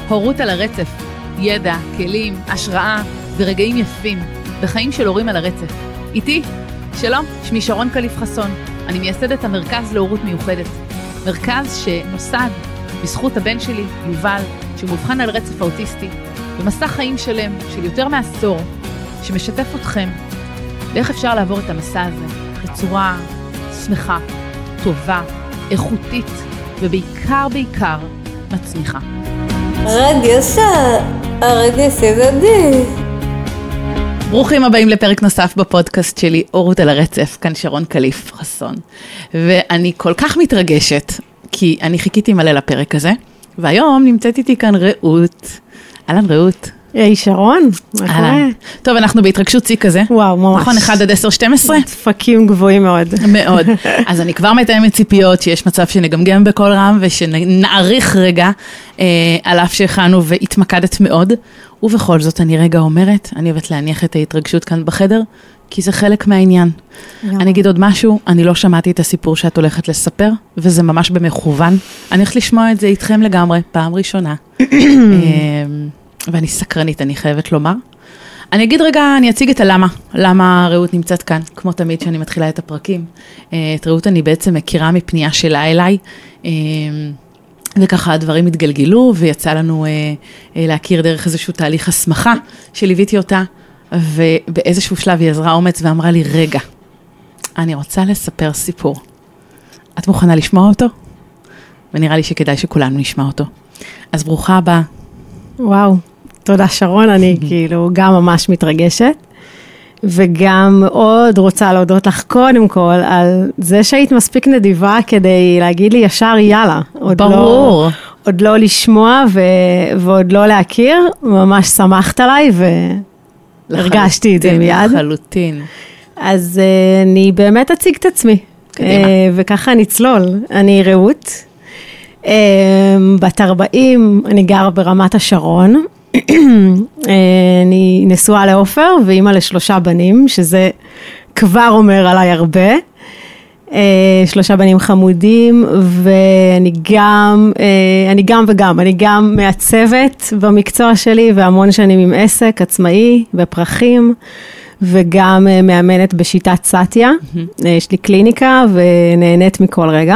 הורות על הרצף, ידע, כלים, השראה ורגעים יפים בחיים של הורים על הרצף. איתי, שלום, שמי שרון קליף חסון, אני מייסדת המרכז להורות מיוחדת. מרכז שנוסד בזכות הבן שלי, יובל, שמובחן על רצף האוטיסטי, במסע חיים שלם של יותר מעשור, שמשתף אתכם באיך אפשר לעבור את המסע הזה בצורה שמחה, טובה, איכותית ובעיקר מצמיחה. הרגש הדדי. ברוכים הבאים לפרק נוסף בפודקאסט שלי, הורות על הרצף, כאן שרון קליף חסון. ואני כל כך מתרגשת, כי אני חיכיתי מלא לפרק הזה, והיום נמצאת איתי כאן רעות. אהלן רעות. היי שרון, מה קורה? טוב, אנחנו בהתרגשות צי כזה. וואו, ממש. נכון, 1 עד 10, 12? דפקים גבוהים מאוד. מאוד. אז אני כבר מתאמת ציפיות שיש מצב שנגמגם בכל רם, ושנעריך רגע על אף שהכנו והתמקדת מאוד. ובכל זאת אני רגע אומרת, אני אוהבת להניח את ההתרגשות כאן בחדר, כי זה חלק מהעניין. אני אגיד עוד משהו, אני לא שמעתי את הסיפור שאת הולכת לספר, וזה ממש במכוון. אני הולכת לשמוע את זה איתכם לגמרי, פעם ראשונה. ואני סקרנית, אני חייבת לומר. אני אגיד רגע, אני אציג את הלמה. למה רעות נמצאת כאן, כמו תמיד שאני מתחילה את הפרקים. את רעות אני בעצם מכירה מפנייה שלה אליי, וככה הדברים התגלגלו, ויצא לנו להכיר דרך איזשהו תהליך הסמכה, שליוויתי אותה, ובאיזשהו שלב היא עזרה אומץ ואמרה לי, רגע, אני רוצה לספר סיפור. את מוכנה לשמוע אותו? ונראה לי שכדאי שכולנו נשמע אותו. אז ברוכה הבאה. וואו, תודה שרון, אני כאילו גם ממש מתרגשת, וגם מאוד רוצה להודות לך קודם כל על זה שהיית מספיק נדיבה כדי להגיד לי ישר יאללה. ברור. עוד לא לשמוע ועוד לא להכיר, ממש שמחת עליי והרגשתי את זה מיד. לחלוטין. אז אני באמת אציג את עצמי, וככה נצלול. אני רעות, בת 40, אני גרה ברמת השרון, אני נשואה לעופר ואימא ל3 בנים, שזה כבר אומר עליי הרבה, 3 בנים חמודים, ואני גם מעצבת במקצוע שלי, והמון שנים עם עסק עצמאי בפרחים, וגם מאמנת בשיטת סאטיה, יש לי קליניקה ונהנית מכל רגע.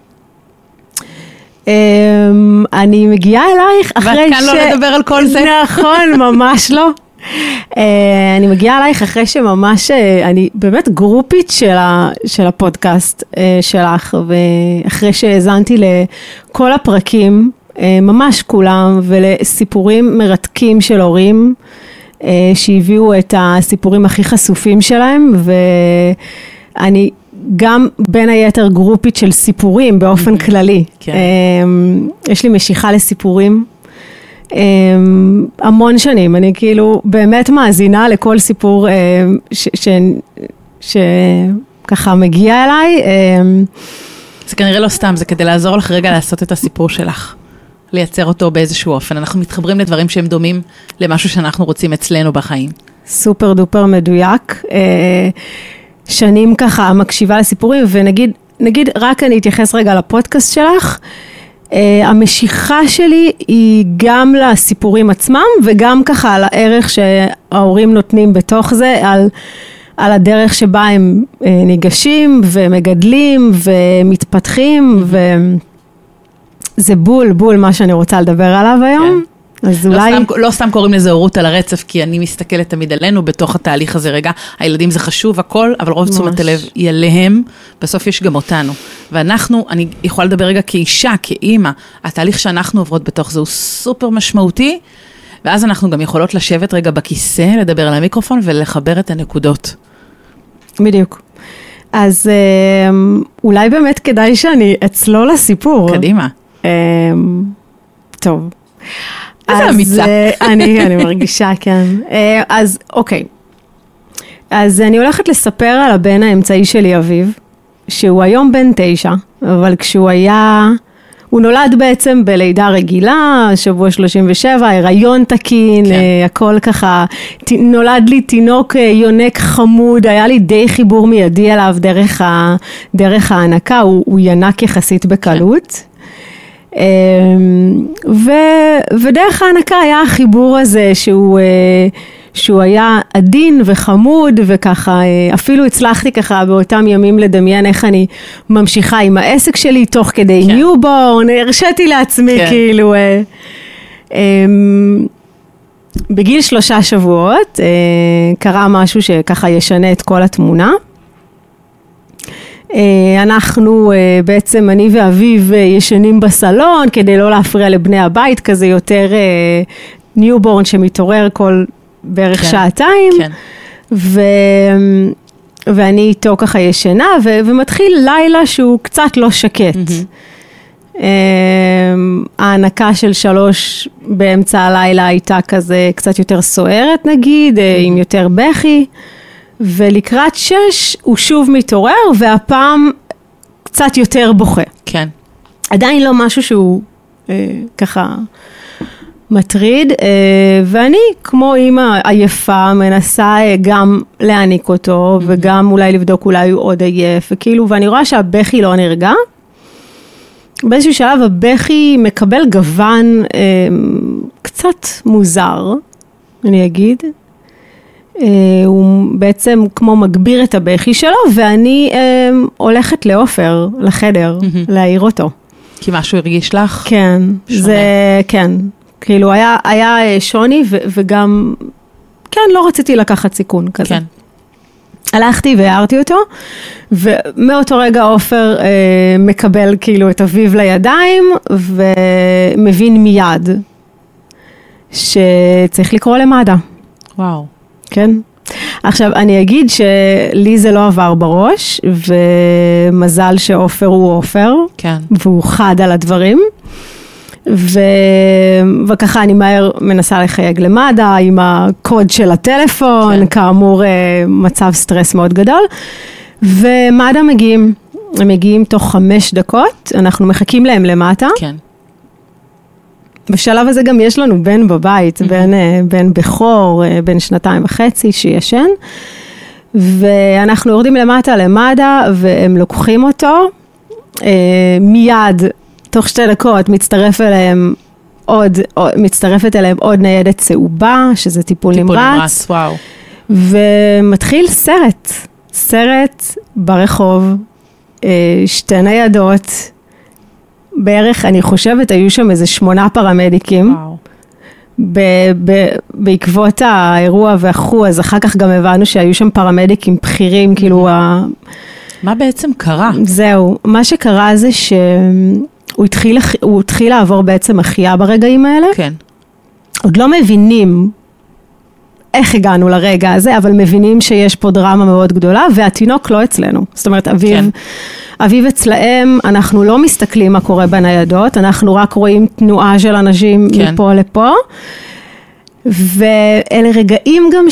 אני מגיעה אלייך אחרי ואת כאן לא לדבר על כל זה. נכון, ממש לא. אני מגיעה אלייך אחרי שממש, אני באמת גרופית של הפודקאסט שלך, ואחרי שהזנתי לכל הפרקים, ממש כולם, ולסיפורים מרתקים של הורים, שהביאו את הסיפורים הכי חשופים שלהם, ואני גם בין היתר גרופית של סיפורים באופן כללי. יש לי משיכה לסיפורים המון שנים, אני כאילו באמת מאזינה לכל סיפור שככה מגיע אליי. זה כנראה לא סתם, זה כדי לעזור לך רגע לעשות את הסיפור שלך, לייצר אותו באיזשהו אופן. אנחנו מתחברים לדברים שהם דומים למשהו שאנחנו רוצים אצלנו בחיים. סופר דופר מדויק. שנים ככה מקשיבה לסיפורים, ונגיד רק אני אתייחס רגע לפודקאסט שלך, המשיכה שלי היא גם לסיפורים עצמם, וגם ככה על הערך שההורים נותנים בתוך זה, על הדרך שבה הם ניגשים ומגדלים ומתפתחים, וזה בול מה שאני רוצה לדבר עליו היום. כן. אז אולי... לא סתם קוראים לזה הורות על הרצף, כי אני מסתכלת תמיד עלינו בתוך התהליך הזה רגע. הילדים זה חשוב, הכל, אבל רוב תשומת הלב היא עליהם, בסוף יש גם אותנו. ואנחנו, אני יכולה לדבר רגע כאישה, כאימא, התהליך שאנחנו עוברות בתוך זה הוא סופר משמעותי, ואז אנחנו גם יכולות לשבת רגע בכיסא, לדבר על המיקרופון ולחבר את הנקודות. בדיוק. אז אולי באמת כדאי שאני אצלול לסיפור. קדימה. טוב. איזה אמיצה. אני מרגישה, כן. אז אוקיי. אז אני הולכת לספר על הבן האמצעי שלי, אביב, שהוא היום בן 9, אבל כשהוא היה, הוא נולד בעצם בלידה רגילה, שבוע 37, הריון תקין, כן. הכל ככה, נולד לי תינוק יונק חמוד, היה לי די חיבור מיידי אליו דרך ההנקה, הוא ינק יחסית בקלות. כן. ודרך ההנקה היה החיבור הזה שהוא היה עדין וחמוד, וככה אפילו הצלחתי ככה באותם ימים לדמיין איך אני ממשיכה עם העסק שלי תוך כדי ניובורן, הרשיתי לעצמי כאילו בגיל 3 שבועות קרה משהו שככה ישנה את כל התמונה. אנחנו בעצם, אני ואביב ישנים בסלון כדי לא להפריע לבני הבית, כזה יותר ניובורן שמתעורר כל בערך שעתיים, ואני איתו ככה ישנה, ומתחיל לילה שהוא קצת לא שקט. ההנקה של 3 באמצע הלילה הייתה כזה קצת יותר סוערת נגיד, עם יותר בכי, ולקראת 6 הוא שוב מתעורר, והפעם קצת יותר בוכה. כן. עדיין לא משהו שהוא ככה מטריד, ואני כמו אימא עייפה מנסה גם להעניק אותו, וגם אולי לבדוק אולי הוא עוד עייף, וכאילו, ואני רואה שהבכי לא נרגע. באיזשהו שלב הבכי מקבל גוון קצת מוזר, אני אגיד. הוא בעצם כמו מגביר את הבכי שלו, ואני הולכת לאופר, לחדר, להעיר אותו. כי משהו הרגיש לך? כן, זה, כן. כאילו היה שוני, וגם, כן, לא רציתי לקחת סיכון כזה. כן. הלכתי והערתי אותו, ומאותו רגע אופר מקבל כאילו את אביו לידיים, ומבין מיד שצריך לקרוא למד"א. וואו. כן. עכשיו, אני אגיד שלי זה לא עבר בראש, ומזל שאופר הוא אופר, כן. והוא חד על הדברים, וככה אני מהר מנסה לחייג למד"א עם הקוד של הטלפון, כן. כאמור מצב סטרס מאוד גדול, ומד"א הם מגיעים תוך 5 דקות, אנחנו מחכים להם למטה. כן. בשלב הזה גם יש לנו בן בבית, בן בכור, בן 2.5 שישן, ואנחנו יורדים למטה למד"א, והם לוקחים אותו, מיד, תוך 2 דקות, מצטרפת אליהם עוד ניידת צהובה, שזה טיפול נמרץ, וואו. ומתחיל סרט ברחוב, 2 ניידות, בערך, אני חושבת, היו שם איזה 8 פרמדיקים, בעקבות האירוע והחו, אז אחר כך גם הבנו שהיו שם פרמדיקים בכירים, כאילו מה בעצם קרה? זהו, מה שקרה זה שהוא התחיל לעבור בעצם החיה ברגעים האלה. כן. עוד לא מבינים איך הגענו לרגע הזה, אבל מבינים שיש פה דרמה מאוד גדולה, והתינוק לא אצלנו. זאת אומרת, אביב אצלהם, אנחנו לא מסתכלים מה קורה בניידות, אנחנו רק רואים תנועה של אנשים מפה לפה, ואלה רגעים גם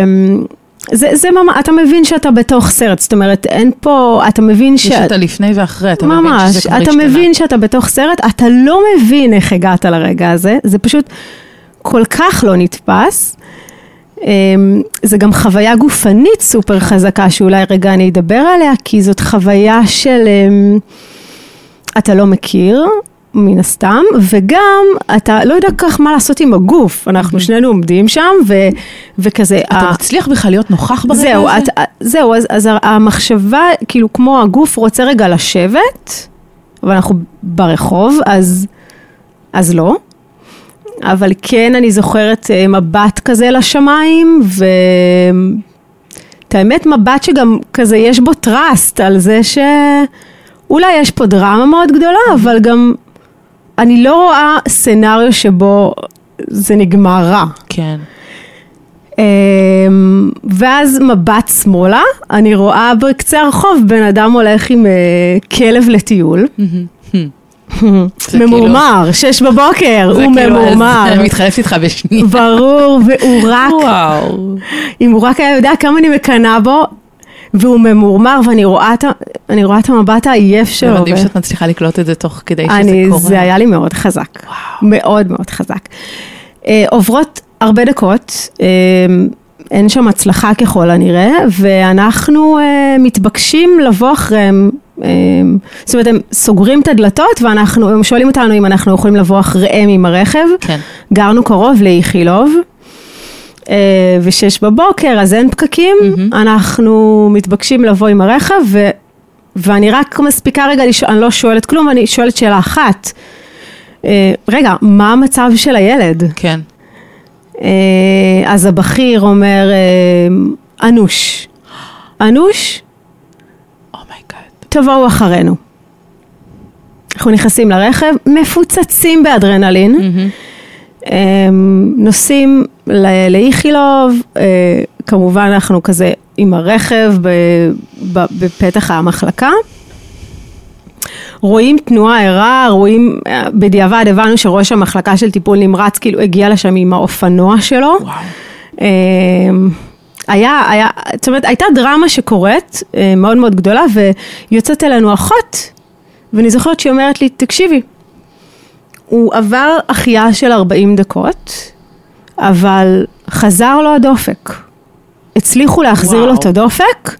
אתה מבין שאתה בתוך סרט, זאת אומרת, אין פה, אתה מבין יש את הלפני ואחרי, אתה מבין שזה כבר השתנה. אתה מבין שאתה בתוך סרט, אתה לא מבין איך הגעת לרגע הזה, זה פשוט כל כך לא נתפס, זה גם חוויה גופנית סופר חזקה, שאולי רגע אני אדבר עליה, כי זאת חוויה של, אתה לא מכיר, מן הסתם, וגם אתה לא יודע כך מה לעשות עם הגוף, אנחנו שנינו עומדים שם, וכזה... אתה מצליח בכלל להיות נוכח ברגע הזה? זהו, אז המחשבה, כאילו כמו הגוף רוצה רגע לשבת, ואנחנו ברחוב, אז לא, אבל כן אני זוכרת מבט כזה לשמיים, את האמת מבט שגם כזה יש בו טראסט, על זה שאולי יש פה דרמה מאוד גדולה, אבל גם אני לא רואה סנריו שבו זה נגמר רע. כן. ואז מבט שמאלה, אני רואה בקצה הרחוב בן אדם הולך עם כלב לטיול. ממורמר, 6 בבוקר, הוא ממורמר. אני מתחלפת איתך בשנייה. ברור, והוא רק, אם הוא רק היה יודע כמה אני מקנה בו, והוא ממורמר, ואני רואה את המבט העייף שלו. זה מדהים שאת מצליחה לקלוט את זה תוך כדי שזה קורה. זה היה לי מאוד חזק. מאוד מאוד חזק. עוברות הרבה דקות, אין שם הצלחה ככל הנראה, ואנחנו מתבקשים לבוא אחריהם, זאת אומרת, הם סוגרים את הדלתות, והם שואלים אותנו אם אנחנו יכולים לבוא אחריהם עם הרכב. כן. גרנו קרוב לאיכילוב, ו6 בבוקר, אז אין פקקים, אנחנו מתבקשים לבוא עם הרכב, ואני רק מספיקה רגע, אני לא שואלת כלום, אני שואלת שאלה אחת. רגע, מה המצב של הילד? כן. אז הבכיר אומר, אנוש. אנוש? תבואו אחרינו. אנחנו נכנסים לרכב, מפוצצים באדרנלין, נוסעים לאיכילוב, כמובן אנחנו כזה עם הרכב בפתח המחלקה, רואים תנועה ערה, רואים, בדיעבד הבנו שראש המחלקה של טיפול נמרץ כאילו הגיע לשם עם האופנוע שלו. וואו. זאת אומרת, הייתה דרמה שקורית, מאוד מאוד גדולה, ויוצאת אלינו אחות, ואני זוכרת שהיא אומרת לי, תקשיבי, הוא עבר החייאה של 40 דקות, אבל חזר לו הדופק. הצליחו להחזיר לו את הדופק,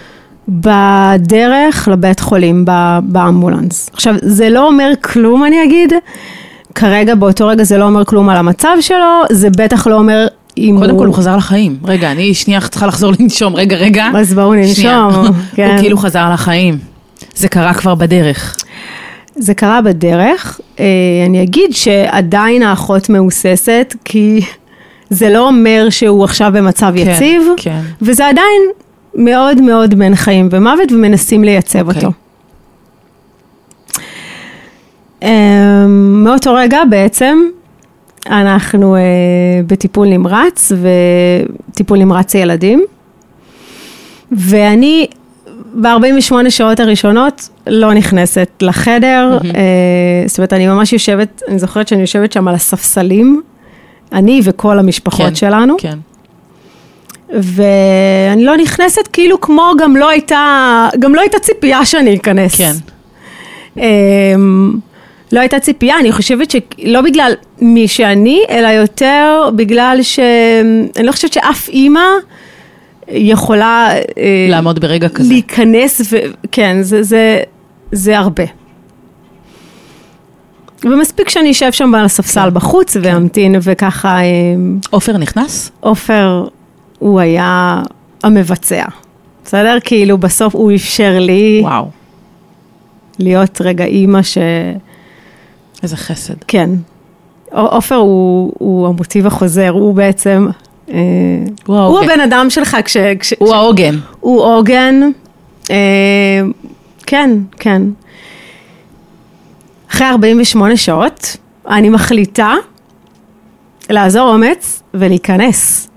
בדרך לבית חולים, באמבולנס. עכשיו, זה לא אומר כלום, אני אגיד, כרגע, באותו רגע, זה לא אומר כלום על המצב שלו, זה בטח לא אומר קודם כל הוא חזר לחיים. רגע, אני שנייה צריכה לחזור לנשום. רגע. אז בואו ננשום. הוא כאילו חזר לחיים. זה קרה כבר בדרך. זה קרה בדרך. אני אגיד שעדיין האחות מאוססת, כי זה לא אומר שהוא עכשיו במצב יציב, וזה עדיין מאוד מאוד בין חיים ומוות, ומנסים לייצב אותו. מאותו רגע בעצם, אנחנו בטיפול נמרץ, וטיפול נמרץ ילדים, ואני ב-48 שעות הראשונות לא נכנסת לחדר, זאת אומרת, אני ממש יושבת, אני זוכרת שאני יושבת שם על הספסלים, אני וכל המשפחות שלנו, כן. ואני לא נכנסת כאילו כמו גם לא הייתה ציפייה שאני אכנס. כן. לא הייתה ציפייה, אני חושבת שלא בגלל מי שאני, אלא יותר בגלל אני לא חושבת שאף אימא יכולה לעמוד ברגע כזה. להיכנס, כן, זה הרבה. ומספיק שאני אשב שם על הספסל בחוץ והמתין וככה. עופר נכנס? עופר הוא היה המבצע. בסדר? כאילו בסוף הוא אפשר לי. וואו. להיות רגע אימא איזה חסד. כן. עופר הוא המוטיב החוזר, הוא בעצם, הוא הבן אדם שלך הוא העוגן. הוא עוגן, כן, כן. אחרי 48 שעות, אני מחליטה לעזור אומץ ולהיכנס.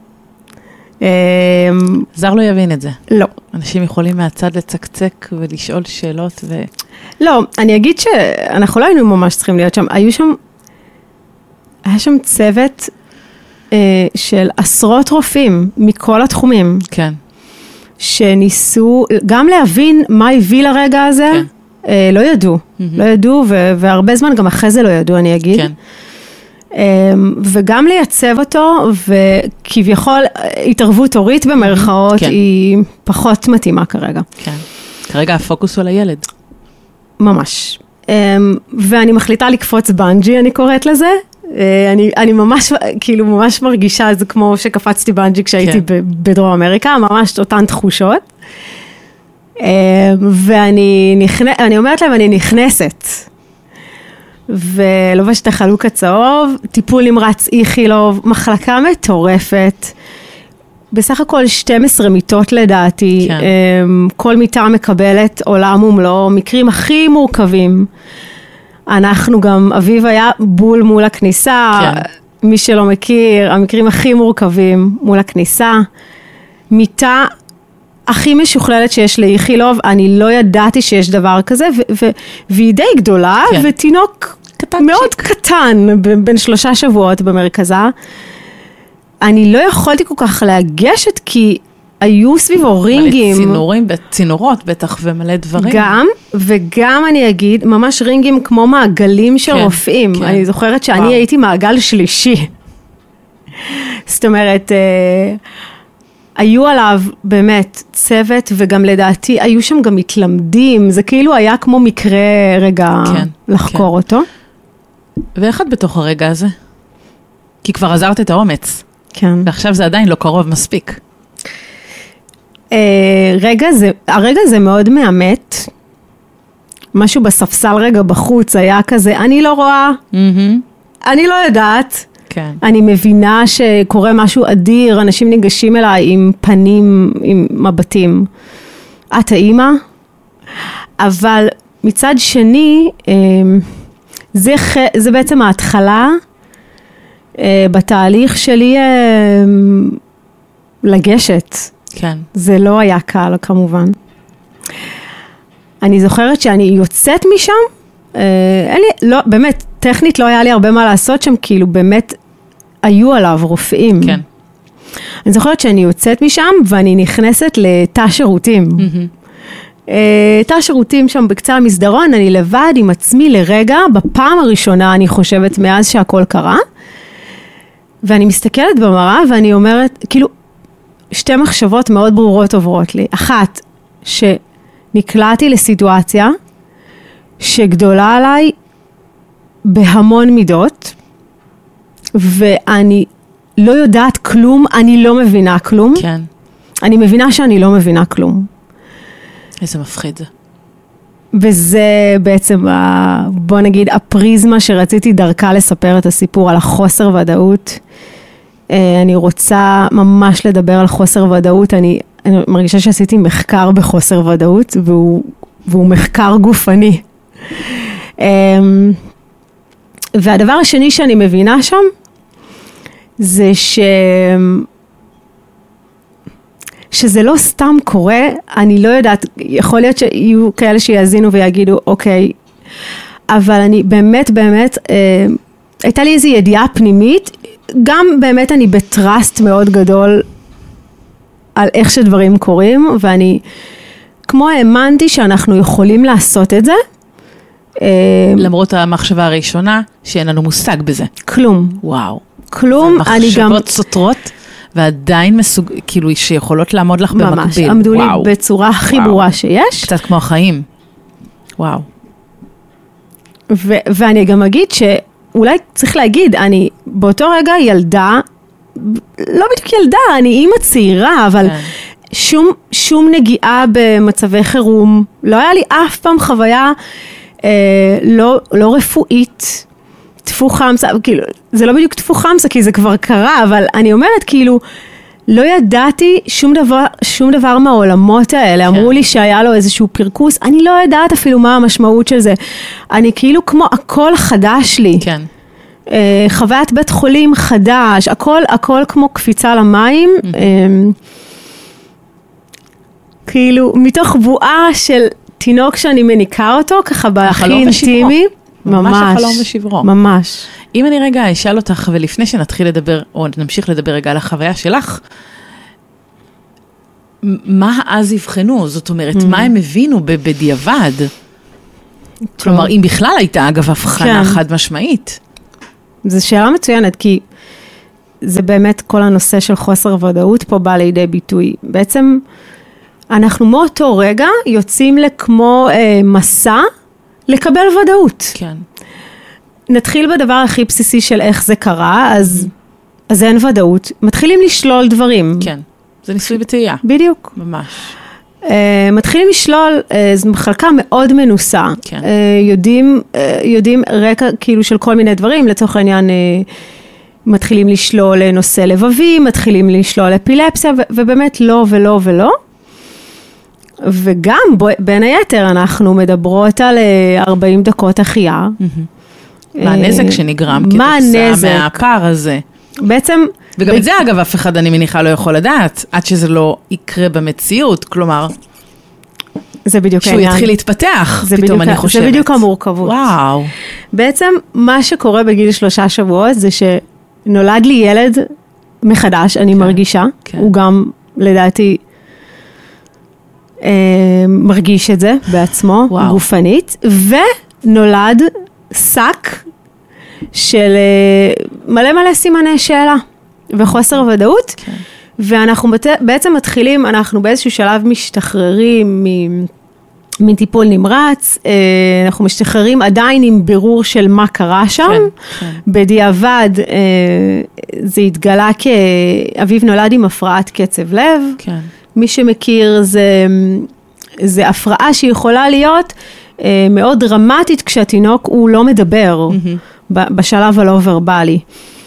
זר לא יבין את זה. לא. אנשים יכולים מהצד לצקצק ולשאול שאלות לא, אני אגיד שאנחנו לא היינו ממש צריכים להיות שם. היה שם צוות של עשרות רופאים מכל התחומים. כן. שניסו גם להבין מה הביא לרגע הזה. כן. לא ידעו. לא ידעו, והרבה זמן גם אחרי זה לא ידעו, אני אגיד. כן. וגם לייצב אותו, וכביכול התערבות הורית במרכאות, היא פחות מתאימה כרגע. כן. כרגע הפוקוס הוא על הילד. ממש. ואני מחליטה לקפוץ בנג'י, אני קוראת לזה. אני ממש, כאילו ממש מרגישה, זה כמו שקפצתי בנג'י כשהייתי בדרום אמריקה, ממש אותן תחושות. ואני אומרת להם, אני נכנסת. ולובשת החלוק הצהוב, טיפול נמרץ איכילוב, מחלקה מטורפת. בסך הכל 12 מיטות לדעתי, כן. כל מיטה מקבלת עולם ומלוא, מקרים הכי מורכבים. אנחנו גם, אביב היה בול מול הכניסה, כן. מי שלא מכיר, המקרים הכי מורכבים מול הכניסה. מיטה הכי משוכללת שיש לאיכילוב, אני לא ידעתי שיש דבר כזה, והיא די גדולה, כן. ותינוק מאוד קטן, בין 3 שבועות במרכזה. אני לא יכולתי כל כך להגשת, כי היו סביבו רינגים. צינורות בטח ומלא דברים. גם, וגם אני אגיד, ממש רינגים כמו מעגלים של רופאים. כן. אני זוכרת שאני הייתי מעגל שלישי. זאת אומרת, היו עליו באמת צוות, וגם לדעתי היו שם גם מתלמדים, זה כאילו היה כמו מקרה רגע לחקור אותו. ואיך את בתוך הרגע הזה? כי כבר עזרת את האומץ. כן. ועכשיו זה עדיין לא קרוב מספיק. הרגע זה מאוד מאמת. משהו בספסל רגע בחוץ היה כזה, אני לא רואה, אני לא יודעת. כן. אני מבינה שקורה משהו אדיר, אנשים ניגשים אליי עם פנים, עם מבטים. את האמא? אבל מצד שני, זה בעצם ההתחלה בתהליך שלי לגשת. כן. זה לא היה קל כמובן. אני זוכרת שאני יוצאת משם, לא, באמת, טכנית לא היה לי הרבה מה לעשות שם, כאילו באמת היו עליו רופאים. כן. אני זוכרת שאני יוצאת משם ואני נכנסת לתא שירותים. תא שירותים שם בקצה המסדרון, אני לבד עם עצמי לרגע, בפעם הראשונה אני חושבת מאז שהכל קרה, ואני מסתכלת במראה ואני אומרת, כאילו, שתי מחשבות מאוד ברורות עוברות לי. אחת, שנקלעתי לסיטואציה שגדולה עליי בהמון מידות, ואני לא יודעת כלום, אני לא מבינה כלום. כן. אני מבינה שאני לא מבינה כלום. איזה מפחיד זה. וזה בעצם, בוא נגיד, הפריזמה שרציתי דרכה לספר את הסיפור על החוסר ודאות. אני רוצה ממש לדבר על חוסר ודאות. אני מרגישה שעשיתי מחקר בחוסר ודאות, והוא מחקר גופני. והדבר השני שאני מבינה שם, זה שזה לא סתם קורה, אני לא יודעת, יכול להיות שיהיו כאלה שיאזינו ויגידו, אוקיי, אבל אני באמת, הייתה לי איזו ידיעה פנימית, גם באמת אני בטרסט מאוד גדול על איך שדברים קורים, ואני כמו האמנתי שאנחנו יכולים לעשות את זה. למרות המחשבה הראשונה, שאין לנו מושג בזה. כלום. וואו. כלום, אני גם... מחשבות סותרות, ועדיין כאילו שיכולות לעמוד לך במקביל. ממש, עמדו לי בצורה הכי ברורה שיש. קצת כמו החיים. וואו. ואני גם אגיד שאולי צריך להגיד, אני באותו רגע ילדה, לא בדיוק ילדה, אני אימא צעירה, אבל שום נגיעה במצבי חירום, לא היה לי אף פעם חוויה לא רפואית, תפו חמסה, כאילו, זה לא בדיוק תפו חמסה, כי זה כבר קרה, אבל אני אומרת, כאילו, לא ידעתי שום דבר מהעולמות האלה, אמרו לי שהיה לו איזשהו פרקוס, אני לא יודעת אפילו מה המשמעות של זה, אני כאילו כמו הכל חדש לי, כן. חוויית בית חולים חדש, הכל כמו קפיצה למים, כאילו, מתוך בועה של תינוק שאני מניקה אותו, ככה בהכי אינטימי, ממש החלום ושברו. ממש. אם אני רגע אשאל אותך, ולפני שנתחיל לדבר, או נמשיך לדבר רגע על החוויה שלך, מה אז יבחנו? זאת אומרת, מה הם הבינו בדיעבד? כלומר, אם בכלל הייתה אגב הבחנה חד משמעית. זו שאלה מצוינת, כי זה באמת כל הנושא של חוסר ודאות פה בא לידי ביטוי. בעצם אנחנו מאותו רגע יוצאים לכמו מסע לקבל ודאות. כן. נתחיל בדבר הכי בסיסי של איך זה קרה, אז אין ודאות. מתחילים לשלול דברים. כן, זה ניסוי בטעייה. בדיוק. ממש. מתחילים לשלול, זו מחלקה מאוד מנוסה. כן. יודעים רקע כאילו של כל מיני דברים, לצורך העניין מתחילים לשלול נושא לבבי, מתחילים לשלול אפילפסיה, ובאמת לא ולא ולא. וגם בין היתר אנחנו מדברות על 40 דקות החיה. מה הנזק שנגרם כתוצאה מהפער הזה? בעצם... וגם את זה אגב אף אחד אני מניחה לא יכול לדעת, עד שזה לא יקרה במציאות, כלומר... זה בדיוק העניין. שהוא יתחיל להתפתח, פתאום אני חושבת. זה בדיוק המורכבות. וואו. בעצם מה שקורה בגיל 3 שבועות זה שנולד לי ילד מחדש, אני מרגישה, הוא גם לדעתי מרגיש את זה בעצמו, גופנית, ונולד שק של מלא סימני שאלה וחוסר ודאות, ואנחנו בעצם מתחילים, אנחנו באיזשהו שלב משתחררים מטיפול נמרץ, אנחנו משתחררים עדיין עם בירור של מה קרה שם, בדיעבד זה התגלה כאביו נולד עם הפרעת קצב לב, מי שמכיר זה הפרעה שיכולה להיות מאוד דרמטית כשהתינוק הוא לא מדבר בשלב הלא ורבלי.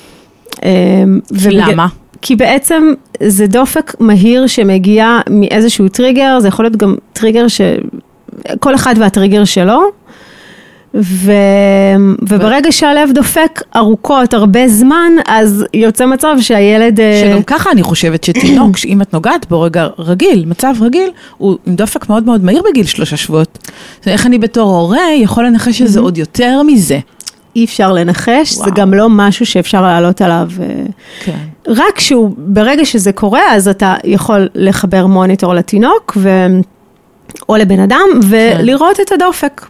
למה? כי בעצם זה דופק מהיר שמגיע מאיזשהו טריגר, זה יכול להיות גם טריגר כל אחד והטריגר שלו, וברגע שהלב דופק ארוכות, הרבה זמן, אז יוצא מצב שהילד... שגם ככה אני חושבת שתינוק, שאם את נוגעת בו רגע רגיל, מצב רגיל, הוא עם דופק מאוד מאוד מהיר בגיל 3 שבועות. איך אני בתור הורה יכול לנחש שזה עוד יותר מזה? אי אפשר לנחש, זה גם לא משהו שאפשר לעלות עליו. רק ברגע שזה קורה, אז אתה יכול לחבר מוניטור לתינוק, או לבן אדם, ולראות את הדופק.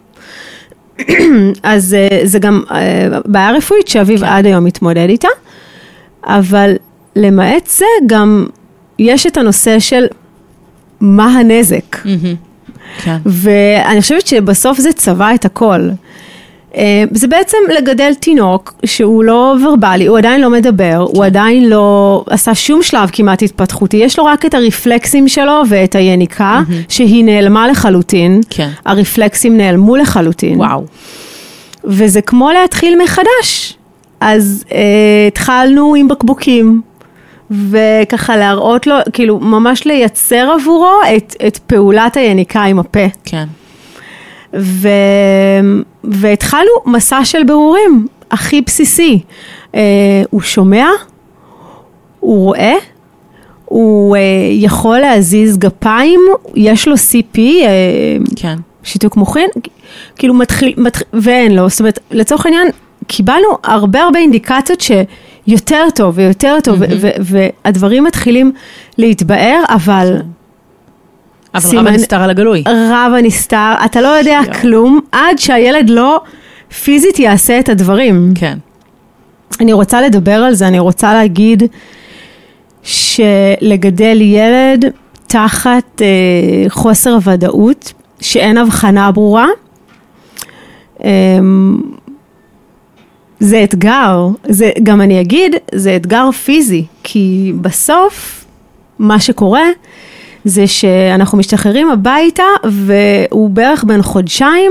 אז זה גם בעיה רפואית שאביב עד היום מתמודד איתה, אבל למעט זה גם יש את הנושא של מה הנזק. ואני חושבת שבסוף זה צבע את הכל. זה בעצם לגדל תינוק שהוא לא ורבלי, הוא עדיין לא מדבר, הוא עדיין לא עשה שום שלב כמעט התפתחותי, יש לו רק את הרפלקסים שלו ואת היניקה, שהיא נעלמה לחלוטין, הרפלקסים נעלמו לחלוטין. וואו. וזה כמו להתחיל מחדש. אז התחלנו עם בקבוקים, וככה להראות לו, כאילו ממש לייצר עבורו את פעולת היניקה עם הפה. כן. והתחלנו מסע של בירורים, הכי בסיסי. הוא שומע, הוא רואה, הוא יכול להזיז גפיים, יש לו CP, כן. שיתוק מוחין, כאילו מתחיל, ואין לו, זאת אומרת, לצורך העניין, קיבלנו הרבה אינדיקציות שיותר טוב ויותר טוב, והדברים מתחילים להתבאר, אבל רב הנסתר על הגלוי. רב הנסתר, אתה לא יודע כלום, עד שהילד לא פיזית יעשה את הדברים. כן. אני רוצה לדבר על זה, אני רוצה להגיד שלגדל ילד תחת חוסר ודאות, שאין הבחנה ברורה, זה אתגר, גם אני אגיד, זה אתגר פיזי, כי בסוף מה שקורה, זה שאנחנו משתחררים הביתה, והוא בערך בין חודשיים,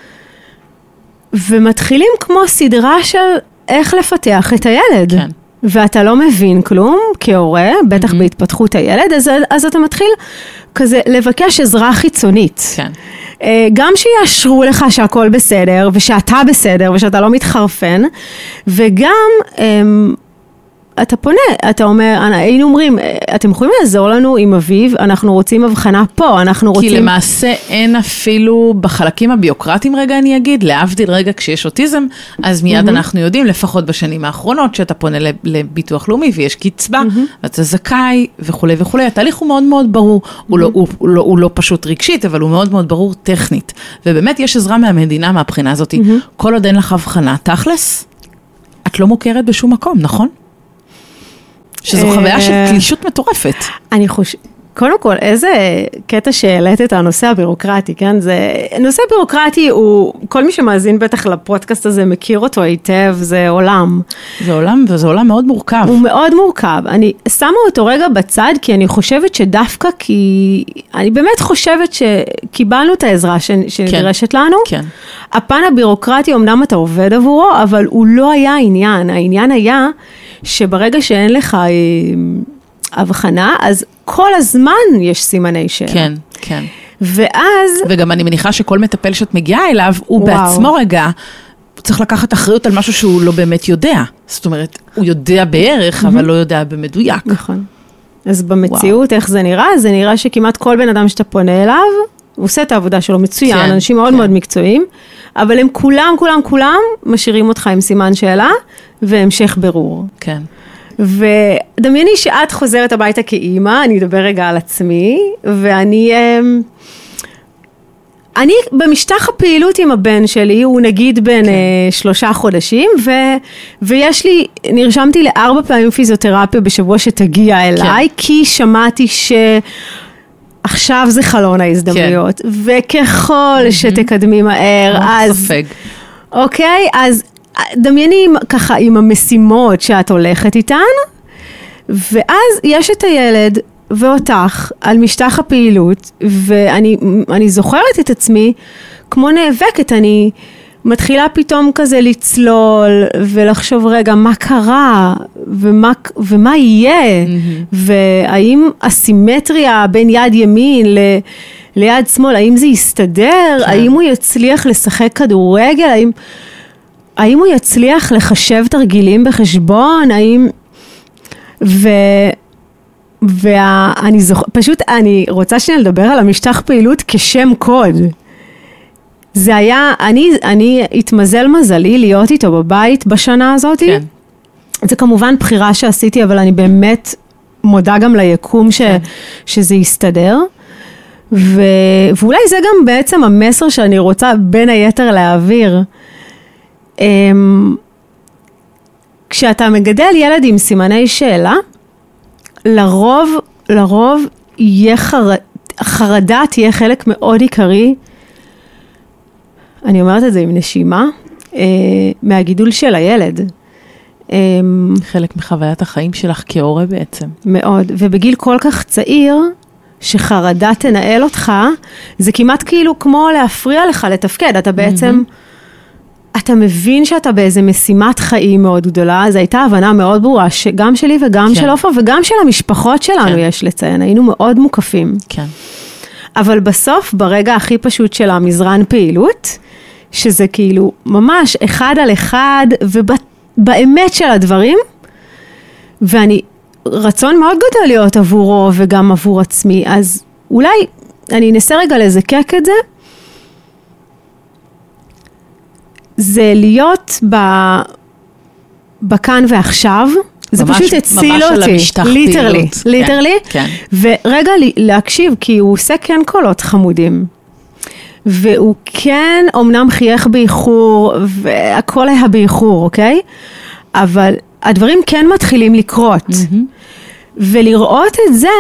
ומתחילים כמו סדרה של איך לפתח את הילד. כן. ואתה לא מבין כלום כהורה, בטח בהתפתחות הילד, אז אתה מתחיל כזה לבקש עזרה חיצונית. כן. גם שיאשרו לך שהכל בסדר, ושאתה בסדר, ושאתה לא מתחרפן, וגם אתה פונה, אתה אומר, היינו אומרים, אתם יכולים לעזור לנו עם אביב, אנחנו רוצים הבחנה פה, אנחנו רוצים... כי למעשה אין אפילו בחלקים הביוקרטיים רגע אני אגיד, להבדיל רגע כשיש אוטיזם, אז מיד אנחנו יודעים, לפחות בשנים האחרונות, שאתה פונה לביטוח לאומי ויש קצבה, ואתה זכאי וכו' וכו'. התהליך הוא מאוד מאוד ברור, הוא לא פשוט רגשית, אבל הוא מאוד מאוד ברור טכנית. ובאמת יש עזרה מהמדינה מהבחינה הזאת, כל עוד אין לך הבחנה, תכלס, את לא מוכרת בשום מקום, נכון? שזו חוויה של תלישות מטורפת. אני חושבת, קודם כל, איזה קטע שהעלית את הנושא הבירוקרטי, כן? זה, נושא בירוקרטי הוא, כל מי שמאזין בטח לפודקאסט הזה מכיר אותו היטב, זה עולם. זה עולם, וזה עולם מאוד מורכב. הוא מאוד מורכב. אני שמה אותו רגע בצד, כי אני חושבת שדווקא, כי אני באמת חושבת שקיבלנו את העזרה שנדרשת לנו. כן. הפן הבירוקרטי, אמנם אתה עובד עבורו, אבל הוא לא היה העניין. העניין היה שברגע שאין לך הבחנה, אז כל הזמן יש סימני שאלה. כן, כן. ואז... וגם אני מניחה שכל מטפל שאת מגיעה אליו, הוא בעצמו רגע, הוא צריך לקחת אחריות על משהו שהוא לא באמת יודע. זאת אומרת, הוא יודע בערך, אבל לא יודע במדויק. נכון. אז במציאות, איך זה נראה? זה נראה שכמעט כל בן אדם שאתה פונה אליו, הוא עושה את העבודה שלו מצוין, אנשים מאוד מאוד מקצועיים, אבל הם כולם משאירים אותך עם סימן שאלה, והמשך ברור. כן. ודמייני שאת חוזרת הביתה כאימא, אני אדבר רגע על עצמי, ואני, אני במשטח הפעילות עם הבן שלי, הוא נגיד בין 3 חודשים, נרשמתי ל4 פעמים פיזיותרפיה בשבוע שתגיע אליי, כי שמעתי עכשיו זה חלון ההזדמנויות, וככל שתקדמי מהר, אז... אוקיי, אז דמייני ככה עם המשימות שאת הולכת איתן, ואז יש את הילד ואותך על משטח הפעילות, ואני זוכרת את עצמי כמו נאבקת, אני מתחילה פתאום כזה לצלול, ולחשוב רגע מה קרה, ומה יהיה, והאם הסימטריה בין יד ימין ליד שמאל, האם זה יסתדר, האם הוא יצליח לשחק כדורגל, האם הוא יצליח לחשב תרגילים בחשבון, פשוט אני רוצה שנייה לדבר על המשטח פעילות כשם קוד. זה היה, אני התמזל מזלי להיות איתו בבית בשנה הזאת. כן. זה כמובן בחירה שעשיתי, אבל אני באמת מודה גם ליקום שזה יסתדר. ואולי זה גם בעצם המסר שאני רוצה בין היתר להעביר. כשאתה מגדל ילד עם סימני שאלה, לרוב חרדה תהיה חלק מאוד עיקרי, אני אומרת את זה עם נשימה, מהגידול של הילד. חלק מחוויית החיים שלך כהורה בעצם. מאוד, ובגיל כל כך צעיר, שחרדה תנהל אותך, זה כמעט כאילו כמו להפריע לך לתפקד, אתה בעצם... אתה מבין שאתה באיזה משימת חיים מאוד גדולה, אז הייתה הבנה מאוד ברורה, שגם שלי וגם של עופר, וגם של המשפחות שלנו יש לציין, היינו מאוד מוקפים. כן. אבל בסוף, ברגע הכי פשוט של המזרן פעילות, שזה כאילו ממש 1 על 1, ובאמת של הדברים, ואני רצון מאוד גדול להיות עבורו, וגם עבור עצמי, אז אולי אני אנסה רגע לזקק את זה, זה להיות בכאן ועכשיו, זה פשוט הציל אותי, ליטרלי, ורגע להקשיב, כי הוא עושה כן קולות חמודים, והוא כן אומנם חייך באיחור, והכל היה באיחור, אוקיי? אבל הדברים כן מתחילים לקרות, ולראות את זה,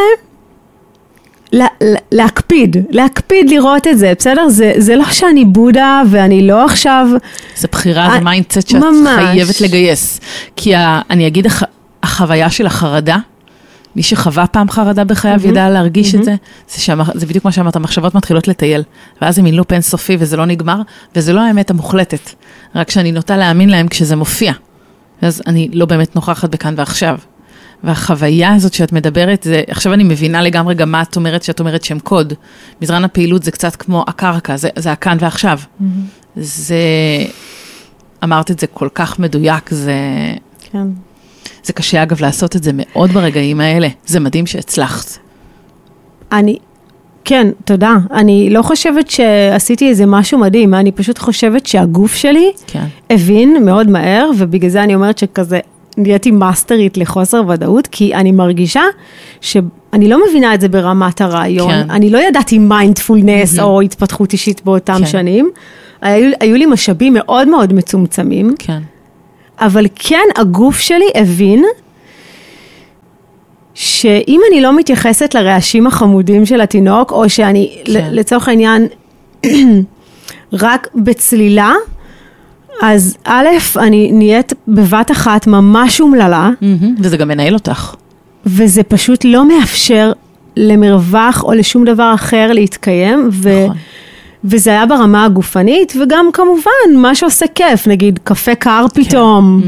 להקפיד לראות את זה, בסדר? זה לא שאני בודה ואני לא עכשיו... זה בחירה, זה מיינדסט שאת חייבת לגייס. כי אני אגיד, החוויה של החרדה, מי שחווה פעם חרדה בחייו ידע להרגיש את זה, זה בדיוק מה שאמרת, המחשבות מתחילות לטייל, ואז הם מילאו פן סופי וזה לא נגמר, וזה לא האמת המוחלטת, רק שאני נוטה להאמין להם כשזה מופיע. אז אני לא באמת נוכחת בכאן ועכשיו. והחוויה הזאת שאת מדברת, זה, עכשיו אני מבינה לגמרי גם מה את אומרת, שאת אומרת שם קוד. מזרן הפעילות זה קצת כמו הקרקע, זה הכאן ועכשיו. זה, אמרת את זה כל כך מדויק, כן. זה קשה אגב לעשות את זה מאוד ברגעים האלה. זה מדהים שהצלחת. כן, תודה. אני לא חושבת שעשיתי איזה משהו מדהים, אני פשוט חושבת שהגוף שלי הבין מאוד מהר, ובגלל זה אני אומרת שכזה, נהייתי מאסטרית לחוסר ודאות, כי אני מרגישה שאני לא מבינה את זה ברמת הרעיון, אני לא ידעתי מיינדפולנס או התפתחות אישית באותם שנים, היו לי משאבים מאוד מאוד מצומצמים, אבל כן הגוף שלי הבין, שאם אני לא מתייחסת לרעשים החמודים של התינוק, או שאני לצורך העניין רק בצלילה, אז א', אני נהיית בבת אחת ממש אומללה. וזה גם מנהל אותך. וזה פשוט לא מאפשר למרווח או לשום דבר אחר להתקיים, וזה היה ברמה הגופנית, וגם כמובן מה שעושה כיף, נגיד קפה קר פתאום,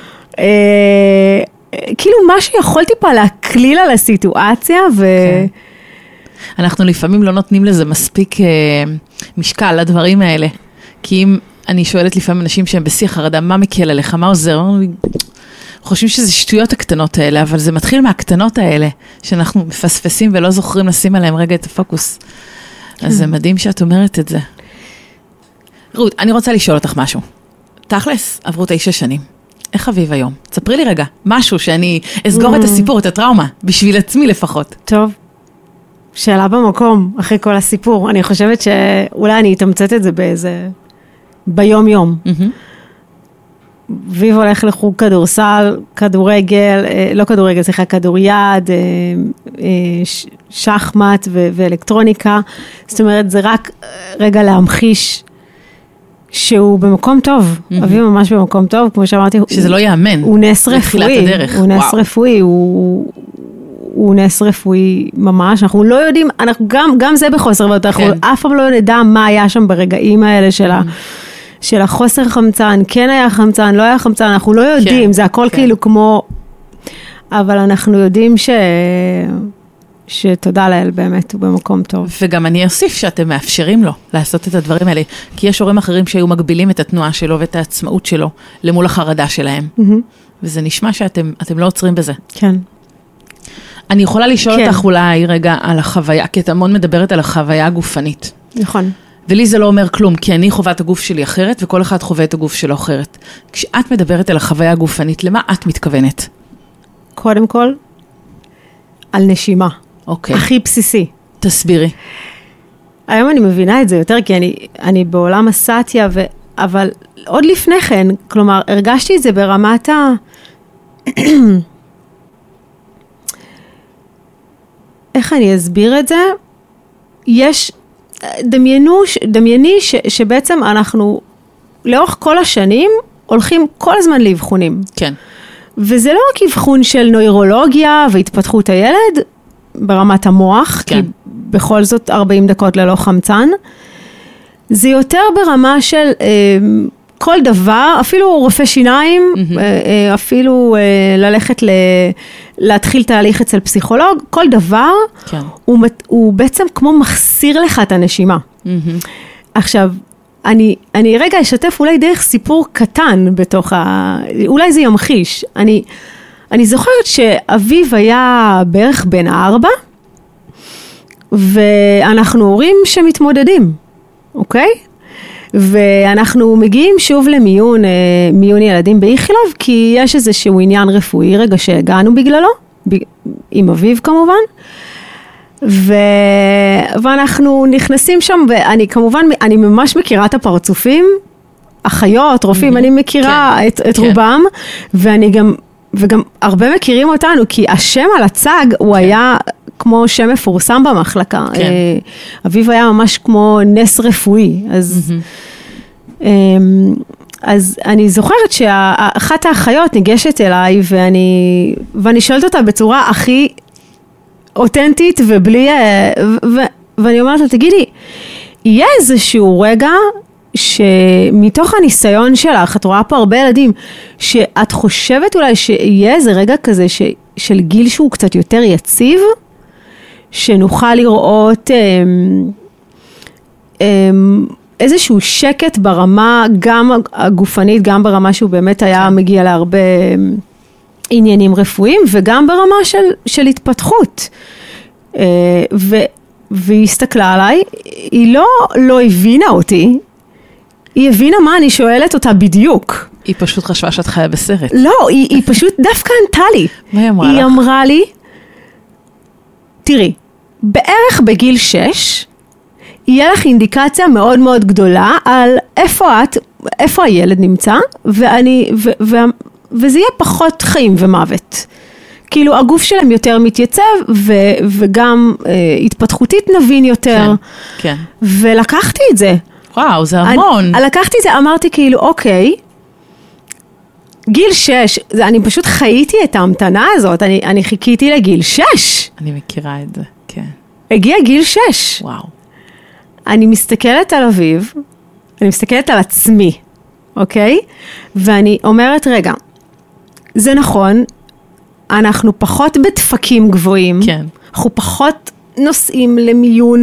כאילו מה שיכולתי פה להקליל על הסיטואציה, אנחנו לפעמים לא נותנים לזה מספיק משקל לדברים האלה, כי אם אני שואלת לפעמים אנשים שהם בשיא החרדה, מה מקל עליך, מה עוזר? חושבים שזה שטויות הקטנות האלה, אבל זה מתחיל מהקטנות האלה, שאנחנו מפספסים ולא זוכרים לשים עליהם רגע את הפוקוס. אז זה מדהים שאת אומרת את זה. רות, אני רוצה לשאול אותך משהו. תכלס, עברו 9 שנים. איך אביב היום? תספרי לי רגע, משהו שאני אסגור את הסיפור, את הטראומה, בשביל עצמי לפחות. טוב. שאלה במקום, אחרי כל הסיפור. אני חושבת שאולי אני אתמצת את זה באיזה, ביום יום. ויב הולך לחוג כדורסל, כדורגל, לא כדורגל, סליחה, כדוריד, שחמט ואלקטרוניקה. זאת אומרת, זה רק רגע להמחיש שהוא במקום טוב. אביב ממש במקום טוב, כמו שאמרתי. שזה לא יאמן. הוא נס רפואי. הוא נס רפואי, הוא נס רפואי ממש. אנחנו לא יודעים, גם זה בחוסר, אנחנו אף פעם לא נדע מה היה שם ברגעים האלה של החוסר חמצן, כן היה חמצן, לא היה חמצן, אנחנו לא יודעים, זה הכל כאילו כמו, אבל אנחנו יודעים שתודה לאל באמת, הוא במקום טוב. וגם אני אוסיף שאתם מאפשרים לו לעשות את הדברים האלה, כי יש הורים אחרים שהיו מגבילים את התנועה שלו ואת העצמאות שלו למול החרדה שלהם, וזה נשמע שאתם לא עוצרים בזה. כן. אני יכולה לשאול אותך אולי רגע על החוויה, כי את המון מדברת על החוויה הגופנית. נכון. ולי זה לא אומר כלום, כי אני חווה את הגוף שלי אחרת, וכל אחד חווה את הגוף שלו אחרת. כשאת מדברת על החוויה הגופנית, למה את מתכוונת? קודם כל, על נשימה. אוקיי. הכי בסיסי. תסבירי. היום אני מבינה את זה יותר, כי אני בעולם הסאטיה, אבל עוד לפני כן, כלומר, הרגשתי את זה ברמת איך אני אסביר את זה? דמייני שבעצם אנחנו לאורך כל השנים הולכים כל הזמן לאבחונים. כן. וזה לא רק אבחון של נוירולוגיה והתפתחות הילד ברמת המוח, כן. כי בכל זאת 40 דקות ללא חמצן, זה יותר ברמה של כל דבר, אפילו רופא שיניים, אפילו ללכת להתחיל תהליך אצל פסיכולוג, כל דבר, כן. הוא בעצם כמו מחסיר לך את הנשימה. עכשיו, אני רגע אשתף אולי דרך סיפור קטן בתוך אולי זה ימחיש. אני זוכרת שאביב היה בערך בן 4, ואנחנו הורים שמתמודדים, אוקיי? ואנחנו מגיעים שוב למיון, מיון ילדים באיכילוב, כי יש איזשהו עניין רפואי רגע שהגענו בגללו, עם אביב כמובן, ואנחנו נכנסים שם, ואני כמובן, אני ממש מכירה את הפרצופים, אחיות, רופאים, אני מכירה את רובם, וגם הרבה מכירים אותנו, כי השם על הצג הוא היה כמו שם מפורסם במחלקה. אביב היה ממש כמו נס רפואי. אז אני זוכרת שאחת האחיות ניגשת אליי, ואני שואלת אותה בצורה הכי אותנטית ובלי, ואני אומרת לה, תגידי, יהיה איזשהו רגע שמתוך הניסיון שלך, את רואה פה הרבה ילדים, שאת חושבת אולי שיהיה איזה רגע כזה של גיל שהוא קצת יותר יציב, שנוכל לראות איזשהו שקט ברמה, גם הגופנית, גם ברמה שהוא באמת היה מגיע להרבה עניינים רפואיים, וגם ברמה של התפתחות. והיא הסתכלה עליי, היא לא הבינה אותי, היא הבינה מה אני שואלת אותה בדיוק. היא פשוט חשבה שאת חיה בסרט. לא, היא פשוט דווקא ענתה לי. מה היא אמרה לך? היא אמרה לי, תראי, בערך בגיל 6, יהיה לך אינדיקציה מאוד מאוד גדולה על איפה הילד נמצא, וזה יהיה פחות חיים ומוות. כאילו הגוף שלהם יותר מתייצב, וגם התפתחותית נבין יותר. כן. ולקחתי את זה. וואו, זה המון. לקחתי את זה, אמרתי כאילו, אוקיי, גיל 6, אני פשוט חייתי את ההמתנה הזאת, אני חיכיתי לגיל 6. אני מכירה את זה, כן. הגיע גיל 6. וואו. אני מסתכלת על אביב, אני מסתכלת על עצמי, אוקיי? ואני אומרת, רגע, זה נכון, אנחנו פחות בדפקים גבוהים, כן. אנחנו פחות נוסעים למיון,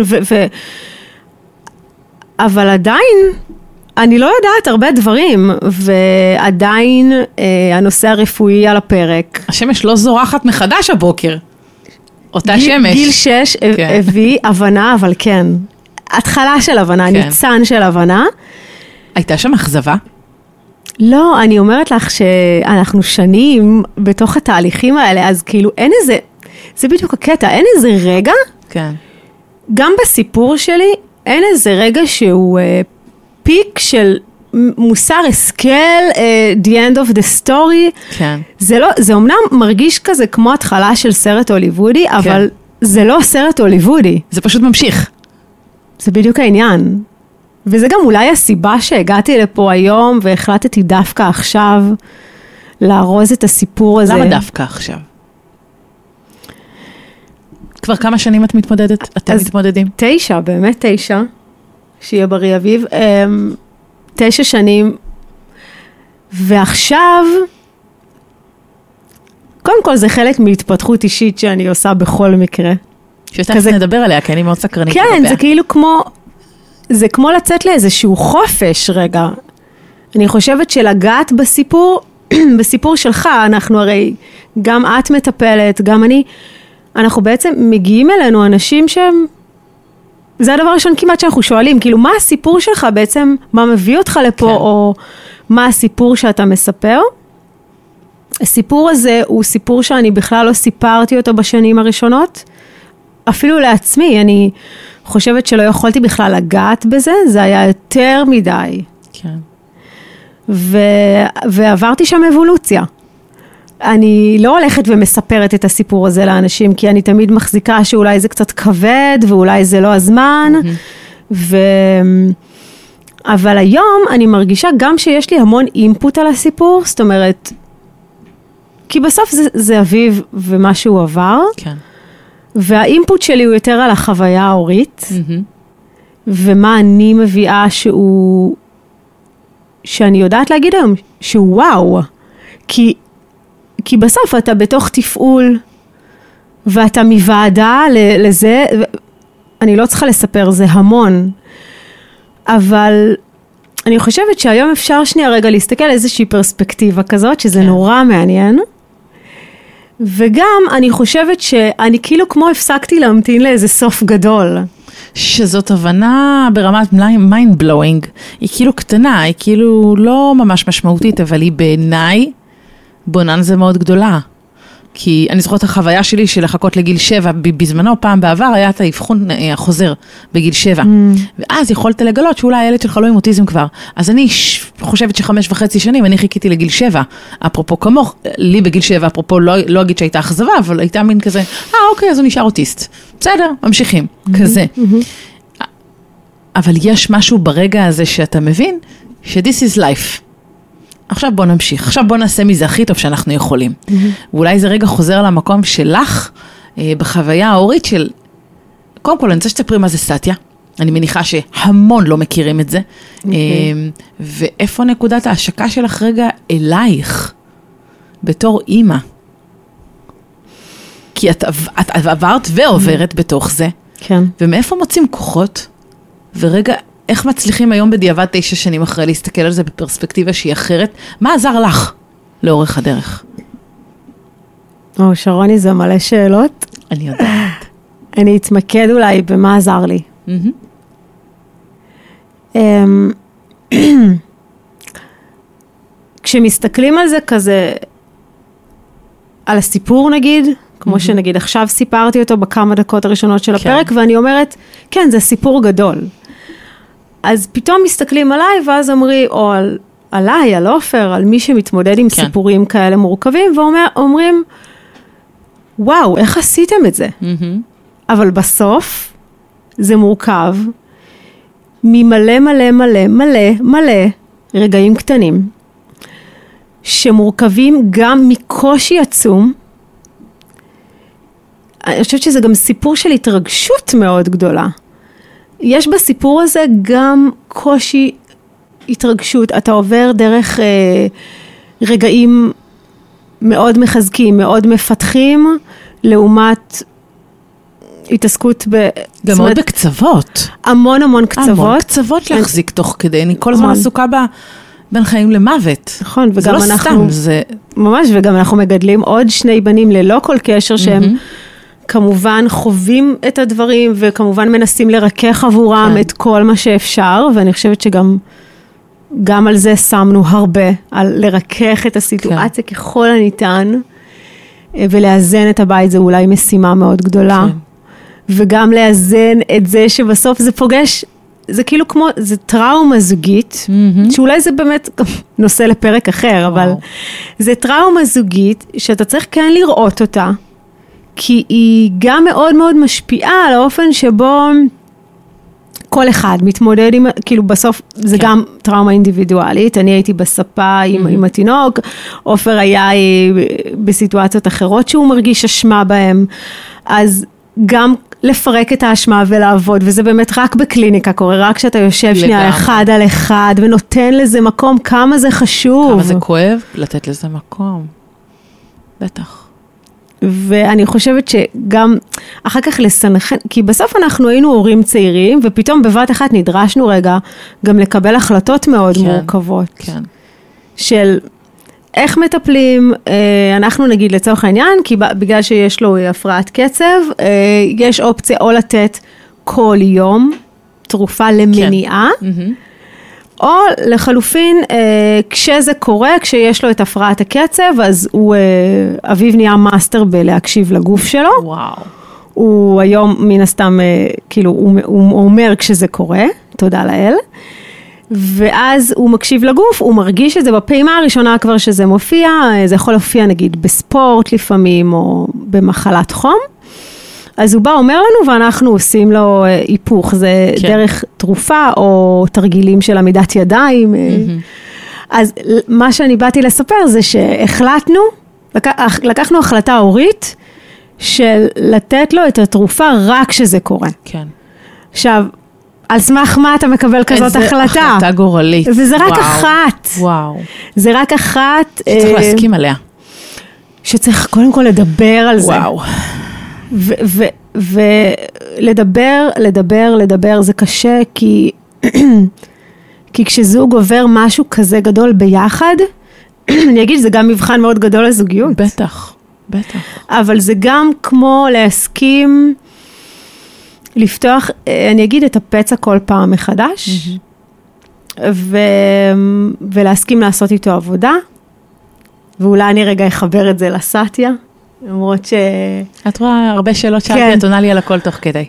אבל עדיין, אני לא יודעת הרבה דברים, ועדיין הנושא הרפואי על הפרק. השמש לא זורחת מחדש הבוקר. אותה שמש. גיל 6 הביא הבנה, אבל כן. התחלה של הבנה, ניצן של הבנה. הייתה שם אכזבה? לא, אני אומרת לך שאנחנו שנים בתוך התהליכים האלה, אז כאילו אין איזה, זה בדיוק הקטע, אין איזה רגע גם בסיפור שלי, אין איזה רגע שהוא פיק של מוסר השכל, the end of the story. כן. זה אומנם מרגיש כזה כמו התחלה של סרט הוליוודי, אבל זה לא סרט הוליוודי. זה פשוט ממשיך. זה בדיוק העניין. וזה גם אולי הסיבה שהגעתי לפה היום, והחלטתי דווקא עכשיו לארוז את הסיפור הזה. למה דווקא עכשיו? כבר כמה שנים את מתמודדת? אתם מתמודדים? 9, באמת 9, שיהיה בריא אביב. 9 שנים, ועכשיו, קודם כל זה חלק מהתפתחות אישית שאני עושה בכל מקרה. שתכף נדבר עליה, כי אני מאוד סקרנית. כן, זה כאילו זה כמו לצאת לאיזשהו חופש רגע. אני חושבת שלגעת בסיפור, בסיפור שלך, אנחנו הרי, גם את מטפלת, גם אני, אנחנו בעצם מגיעים אלינו אנשים שהם, זה הדבר הראשון כמעט שאנחנו שואלים, כאילו מה הסיפור שלך בעצם, מה מביא אותך לפה, כן. או מה הסיפור שאתה מספר. הסיפור הזה הוא סיפור שאני בכלל לא סיפרתי אותו בשנים הראשונות, אפילו לעצמי, אני חושבת שלא יכולתי בכלל לגעת בזה, זה היה יותר מדי. כן. ועברתי שם אבולוציה. אני לא הולכת ומספרת את הסיפור הזה לאנשים, כי אני תמיד מחזיקה שאולי זה קצת כבד, ואולי זה לא הזמן, אבל היום אני מרגישה גם שיש לי המון אימפוט על הסיפור, זאת אומרת, כי בסוף זה אביב ומה שהוא עבר, כן. והאימפוט שלי הוא יותר על החוויה ההורית, ומה אני מביאה שאני יודעת להגיד היום, שהוא וואו, כי בסוף אתה בתוך תפעול, ואתה מוועדה לזה, אני לא צריכה לספר, זה המון, אבל אני חושבת שהיום אפשר שנייה רגע להסתכל על איזושהי פרספקטיבה כזאת, שזה כן. נורא מעניין, וגם אני חושבת שאני כאילו כמו הפסקתי להמתין לאיזה סוף גדול. שזאת הבנה ברמת mind blowing, היא כאילו קטנה, היא כאילו לא ממש משמעותית, אבל היא בעיניי בוננזה מאוד גדולה. כי אני זוכרת החוויה שלי של לחכות לגיל 7, בזמנו פעם בעבר היה את האבחון החוזר בגיל 7, ואז יכולת לגלות שאולי הילד שלך לא עם אוטיזם כבר. אז אני חושבת ש5.5 שנים אני חיכיתי לגיל 7, אפרופו כמוך, לי בגיל 7, אפרופו לא אגיד שהייתה אכזבה, אבל הייתה מין כזה, אוקיי, אז הוא נשאר אוטיסט. בסדר, ממשיכים, כזה. אבל יש משהו ברגע הזה שאתה מבין, ש-this is life. עכשיו בוא נמשיך, עכשיו בוא נעשה מזה הכי טוב שאנחנו יכולים. ואולי זה רגע חוזר למקום שלך, בחוויה ההורית של, קודם כל אני רוצה שתספרי מה זה סטיה, אני מניחה שהמון לא מכירים את זה, ואיפה נקודת ההשקה שלך רגע אלייך, בתור אימא? כי את עברת ועוברת בתוך זה, כן. ומאיפה מוצאים כוחות, ורגע, איך מצליחים היום בדיעבד 9 שנים אחרי להסתכל על זה בפרספקטיבה שהיא אחרת? מה עזר לך לאורך הדרך? שרוני, זה מלא שאלות. אני יודעת. אני אתמקד אולי במה עזר לי. כשמסתכלים על זה כזה, על הסיפור נגיד, כמו שנגיד עכשיו סיפרתי אותו בכמה דקות הראשונות של הפרק, ואני אומרת, כן, זה סיפור גדול. אז פתאום מסתכלים עליי, ואז אומרים, או עליי, על אופר, על מי שמתמודד עם סיפורים כאלה מורכבים, ואומרים, וואו, איך עשיתם את זה? אבל בסוף, זה מורכב, ממלא מלא מלא מלא מלא רגעים קטנים, שמורכבים גם מקושי עצום. אני חושבת שזה גם סיפור של התרגשות מאוד גדולה. יש בסיפור הזה גם קושי, התרגשות, אתה עובר דרך רגעים מאוד מחזקים, מאוד מפתחים, לעומת התעסקות גם מאוד בקצוות. המון קצוות. המון קצוות להחזיק תוך כדי, אני כל הזמן עסוקה בין חיים למוות. נכון, וגם זה לא סתם, זה... ממש, וגם אנחנו מגדלים עוד 2 בנים ללא כל קשר שהם... כמובן חווים את הדברים, וכמובן מנסים לרכך עבורם את כל מה שאפשר, ואני חושבת שגם על זה שמנו הרבה, על לרכך את הסיטואציה ככל הניתן, ולאזן את הבית, זה אולי משימה מאוד גדולה. וגם לאזן את זה שבסוף זה פוגש, זה כאילו כמו, זה טראומה זוגית, שאולי זה באמת נושא לפרק אחר, אבל זה טראומה זוגית שאתה צריך כן לראות אותה, כי היא גם מאוד מאוד משפיעה על האופן שבו כל אחד מתמודד עם, כאילו בסוף זה גם טראומה אינדיבידואלית, אני הייתי בספה עם התינוק, עופר היה בסיטואציות אחרות שהוא מרגיש אשמה בהם, אז גם לפרק את האשמה ולעבוד, וזה באמת רק בקליניקה קורה, רק כשאתה יושב שנייה אחד על אחד, ונותן לזה מקום, כמה זה חשוב. כמה זה כואב, לתת לזה מקום. בטח. ואני חושבת שגם אחר כך לסנכן, כי בסוף אנחנו היינו הורים צעירים, ופתאום בבת אחת נדרשנו רגע גם לקבל החלטות מאוד מורכבות. כן. של איך מטפלים, אנחנו נגיד לצורך העניין, כי בגלל שיש לו הפרעת קצב, יש אופציה או לתת כל יום תרופה למניעה, או לחלופין, כשזה קורה, כשיש לו את הפרעת הקצב, אז אביב נהיה מאסטר בלהקשיב לגוף שלו. וואו. הוא היום מן הסתם, כאילו, הוא אומר כשזה קורה, תודה לאל. ואז הוא מקשיב לגוף, הוא מרגיש את זה בפעימה הראשונה כבר שזה מופיע, זה יכול להופיע נגיד בספורט לפעמים, או במחלת חום. אז הוא בא אומר לנו, ואנחנו עושים לו היפוך, זה דרך תרופה, או תרגילים של עמידת ידיים. אז מה שאני באתי לספר זה שהחלטנו, לקחנו החלטה הורית, של לתת לו את התרופה רק כשזה קורה. כן. עכשיו, על סמך מה אתה מקבל כזאת החלטה? איזה החלטה גורלית. וזה רק אחת. וואו. זה רק אחת. שצריך להסכים עליה. שצריך קודם כל לדבר על זה. וואו. ולדבר זה קשה, כי כשזוג עובר משהו כזה גדול ביחד, אני אגיד, זה גם מבחן מאוד גדול לזוגיות. בטח, בטח. אבל זה גם כמו להסכים, לפתוח, אני אגיד, את הפצע כל פעם מחדש, ולהסכים לעשות איתו עבודה, ואולי אני רגע אחבר את זה לסטיה, למרות ש... את רואה הרבה שאלות שאלתי, את עונה לי על הכל תוך כדי.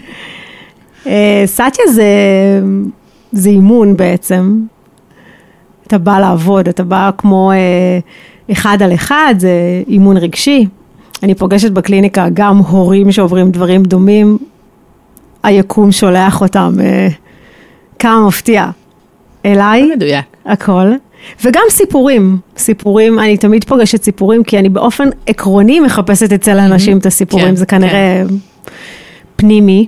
סטיה זה אימון בעצם. אתה בא לעבוד, אתה בא כמו אחד על אחד, זה אימון רגשי. אני פוגשת בקליניקה גם הורים שעוברים דברים דומים, היקום שולח אותם, כמה מפתיע אליי. מדויק. הכל. וגם סיפורים, אני תמיד פוגשת סיפורים, כי אני באופן עקרוני מחפשת אצל האנשים את הסיפורים, זה כנראה פנימי.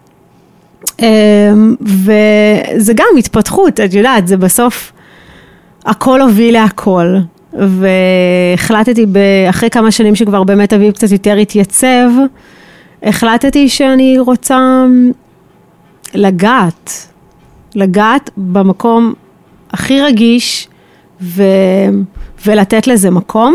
וזה גם התפתחות, את יודעת, זה בסוף, הכל הוביל להכל. והחלטתי, אחרי כמה שנים שכבר באמת אביב קצת יותר התייצב, החלטתי שאני רוצה לגעת במקום הכי רגיש, ולתת לזה מקום.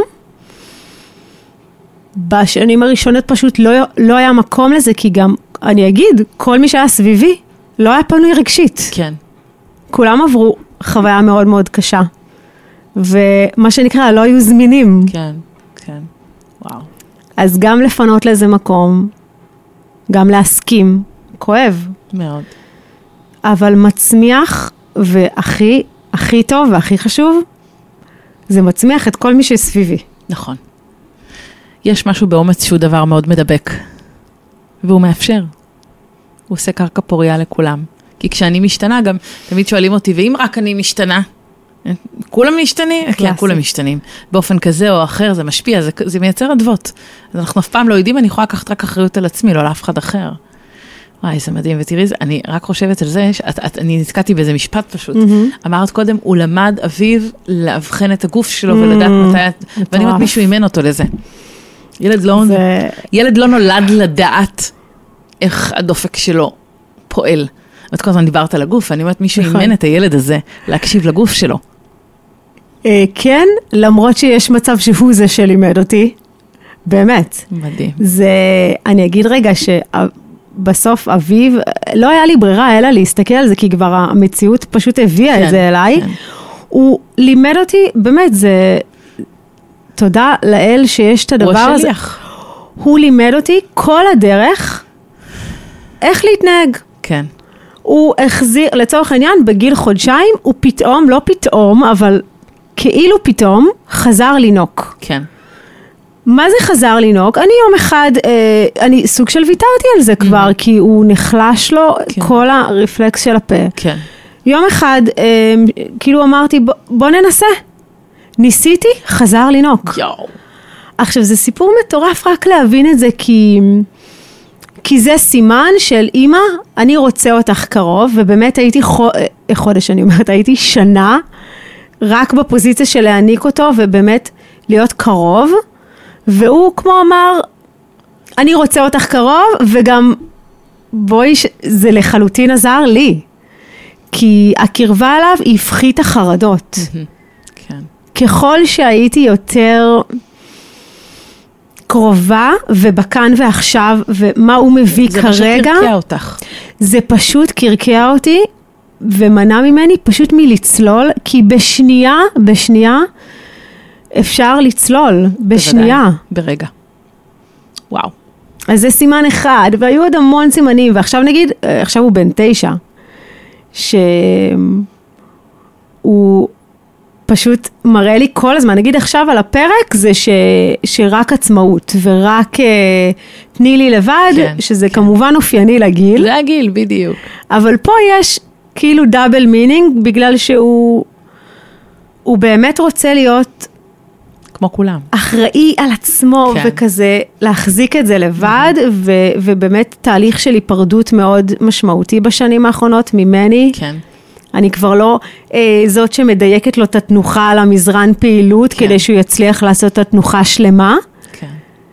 בשנים הראשונות פשוט לא היה מקום לזה, כי גם, אני אגיד, כל מי שהיה סביבי, לא היה פנוי רגשית. כן. כולם עברו חוויה מאוד מאוד קשה. ומה שנקרא, לא היו זמינים. כן, כן. וואו. אז גם לפנות לזה מקום, גם להסכים, כואב. מאוד. אבל מצמיח, הכי טוב והכי חשוב, זה מצמיח את כל מי שסביבי. נכון. יש משהו באומץ שהוא דבר מאוד מדבק, והוא מאפשר. הוא עושה קרקע פוריה לכולם. כי כשאני משתנה, גם תמיד שואלים אותי, ואם רק אני משתנה, כולם משתנים? כן, כולם משתנים. באופן כזה או אחר, זה משפיע, זה מייצר עדבות. אז אנחנו אף פעם לא יודעים, אני יכולה לקחת רק אחריות על עצמי, לא לאף אחד אחר. וואי, זה מדהים, ותראי, אני רק חושבת על זה, אני נזכרתי באיזה משפט פשוט, אמרת קודם, הוא למד אביב להבחן את הגוף שלו ולדעת מתי, ואני אומרת, מישהו אימן אותו לזה. ילד לא נולד לדעת איך הדופק שלו פועל. ואת כל הזמן דיברת על הגוף, אני אומרת, מישהו אימן את הילד הזה להקשיב לגוף שלו. כן, למרות שיש מצב שהוא זה שלימד אותי, באמת. מדהים. אני אגיד רגע בסוף אביב, לא היה לי ברירה אלא להסתכל על זה, כי כבר המציאות פשוט הביאה את זה אליי. הוא לימד אותי, באמת, זה תודה לאל שיש את הדבר הזה. הוא לימד אותי כל הדרך איך להתנהג. כן. הוא החזיר, לצורך העניין, בגיל חודשיים, הוא פתאום, לא פתאום, אבל כאילו פתאום, חזר לינוק. כן. מה זה חזר לינוק? אני יום אחד, אני סוג של ויתרתי על זה כבר, כי הוא נחלש לו כל הרפלקס של הפה. כן. יום אחד, כאילו אמרתי, בוא ננסה. ניסיתי, חזר לינוק. יואו. עכשיו, זה סיפור מטורף רק להבין את זה, כי זה סימן של אמא, אני רוצה אותך קרוב, ובאמת הייתי חודש, אני אומרת, הייתי שנה, רק בפוזיציה של להעניק אותו, ובאמת להיות קרוב, והוא כמו אמר, אני רוצה אותך קרוב, וגם בואי, זה לחלוטין עזר לי, כי הקרבה עליו היא הפחיתה חרדות. כן. ככל שהייתי יותר קרובה ובכאן ועכשיו, ומה הוא מביא כרגע. זה פשוט קרקע אותך. זה פשוט קרקע אותי, ומנע ממני פשוט מלצלול, כי בשנייה, אפשר לצלול, בשנייה. ברגע. וואו. אז זה סימן אחד, והיו עוד המון סימנים, ועכשיו נגיד, עכשיו הוא בן 9, שהוא פשוט מראה לי כל הזמן, נגיד עכשיו על הפרק, זה שרק עצמאות, ורק תני לי לבד, כן, שזה כן. כמובן אופייני לגיל. זה הגיל, בדיוק. אבל פה יש כאילו דאבל מינינג, בגלל שהוא באמת רוצה להיות כמו כולם. אחראי על עצמו, כן. וכזה להחזיק את זה לבד, ובאמת תהליך של היפרדות מאוד משמעותי בשנים האחרונות ממני. כן. אני כבר לא זאת שמדייקת לו את התנוחה על המזרן פעילות, כדי שהוא יצליח לעשות את התנוחה שלמה. כן.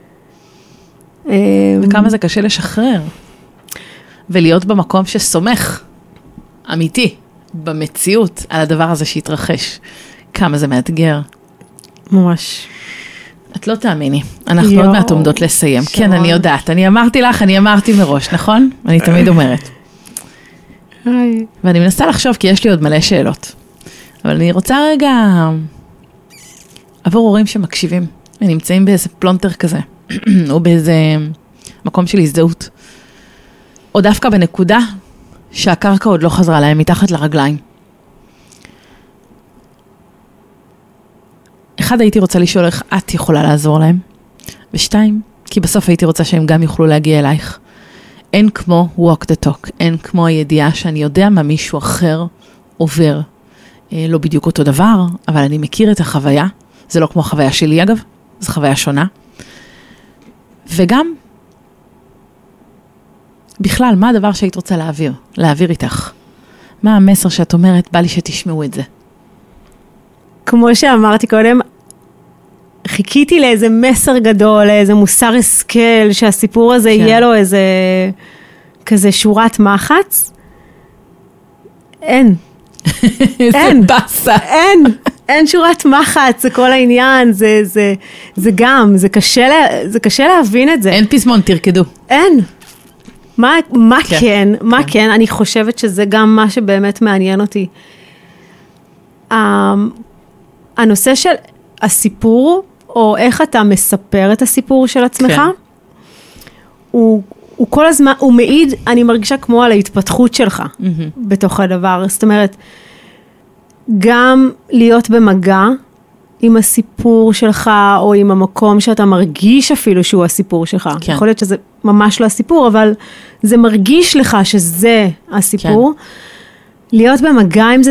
וכמה זה קשה לשחרר. ולהיות במקום שסומך, אמיתי, במציאות, על הדבר הזה שהתרחש. כמה זה מאתגר. ממש. את לא תאמיני, אנחנו עוד מעט עומדות לסיים. שרון. כן, אני יודעת, אני אמרתי מראש, נכון? אני תמיד אומרת. ואני מנסה לחשוב, כי יש לי עוד מלא שאלות. אבל אני רוצה רגע, עבור הורים שמקשיבים, ונמצאים באיזה פלונטר כזה, או באיזה מקום של הזדהות, או דווקא בנקודה שהקרקע עוד לא חזרה להם מתחת לרגליים. אחד, הייתי רוצה לשאול איך את יכולה לעזור להם. ושתיים, כי בסוף הייתי רוצה שהם גם יוכלו להגיע אלייך. אין כמו walk the talk, אין כמו הידיעה שאני יודע מה מישהו אחר עובר. לא בדיוק אותו דבר, אבל אני מכיר את החוויה. זה לא כמו החוויה שלי אגב, זו חוויה שונה. וגם, בכלל, מה הדבר שהיית רוצה להעביר איתך? מה המסר שאת אומרת, בא לי שתשמעו את זה? כמו שאמרתי קודם, חיכיתי לאיזה מסר גדול, לאיזה מוסר השכל, שהסיפור הזה יהיה לו איזה כזה שורת מחץ. אין. אין. בסה. אין שורת מחץ, זה כל העניין, זה גם, זה קשה להבין את זה. אין פזמון, תרקדו. אין. מה כן? אני חושבת שזה גם מה שבאמת מעניין אותי. הנושא של הסיפור, או איך אתה מספר את הסיפור של עצמך, כן. הוא כל הזמן, הוא מעיד, אני מרגישה כמו על ההתפתחות שלך, בתוך הדבר. זאת אומרת, גם להיות במגע עם הסיפור שלך, או עם המקום שאתה מרגיש אפילו שהוא הסיפור שלך. כן. יכול להיות שזה ממש לא הסיפור, אבל זה מרגיש לך שזה הסיפור. כן. להיות במגע עם זה,